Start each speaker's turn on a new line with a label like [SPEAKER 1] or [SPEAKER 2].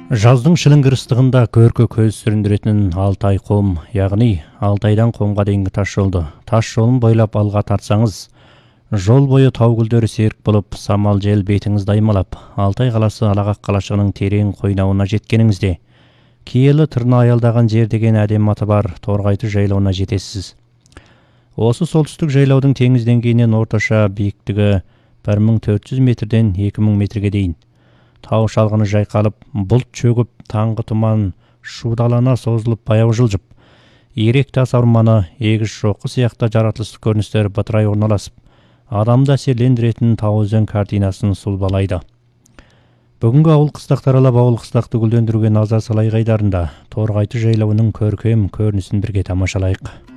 [SPEAKER 1] Жаздың шіліңгір ыстығында көркі көз сүріндіретін Алтай қом, яғни Алтайдан Қомға дейінгі тас жолды. Тас жолын бойлап алға тартсаңыз, жол бойы тау гүлдері серік болып, самал жел бетіңізді аймалап, Алтай қаласы Алағақ қалашығының терең қойнауына жеткеніңізде, киелі тырна аялдаған жер деген әдем аты бар Торғайты жайлауына жетесіз. Осы солтүстік жайлаудың теңіз деңгейінен орташа биіктігі 1400 метрден 2000 метрге дейін. Тау шалғыны жайқалып, бұлт чөгіп, таңғы тұман шудалана созылып баяу жылжып, ирек тас орманы, егіс шоқы сияқты жаратылыс көріністер бытырай орналасып, адамды әсерлендіретін тау өзен картинасын сұлбалайды. Бүгінгі ауыл қыстақтар алап ауыл қыстақты гүлдендіруге назар салайық айдарында Торғайты жайлауының көркем көрінісін бірге тамашалайық.